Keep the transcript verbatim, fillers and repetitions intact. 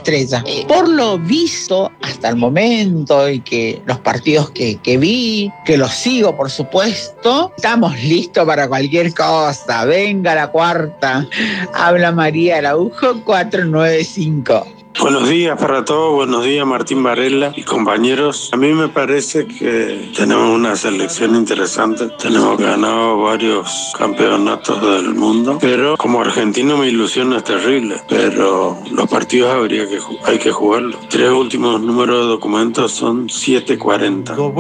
estrella. Eh, por lo visto hasta el momento y que los partidos que, que vi, que los sigo por supuesto, estamos listos para cualquier cosa. Venga la cuarta. Habla María Araujo cuatro nueve cinco. Buenos días para todos, buenos días Martín Varela y compañeros. A mí me parece que tenemos una selección interesante, tenemos ganado varios campeonatos del mundo, pero como argentino mi ilusión es terrible, pero los partidos habría que hay que jugarlos. Tres últimos números de documentos son siete cuarenta.